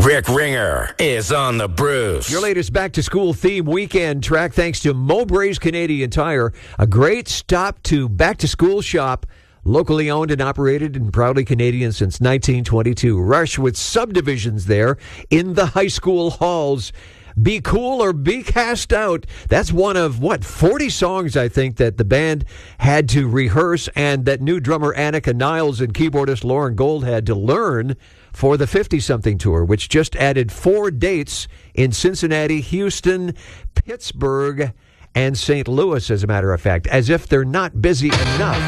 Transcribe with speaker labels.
Speaker 1: Rick Ringer is on the Bruce.
Speaker 2: Your latest back-to-school theme weekend track thanks to Mowbray's Canadian Tire, a great stop to back-to-school shop, locally owned and operated and proudly Canadian since 1922. Rush with subdivisions there in the high school halls. Be cool or be cast out. That's one of, 40 songs, I think, that the band had to rehearse and that new drummer Annika Niles and keyboardist Lauren Gold had to learn for the 50-something tour, which just added 4 dates in Cincinnati, Houston, Pittsburgh, and St. Louis, as a matter of fact, as if they're not busy enough.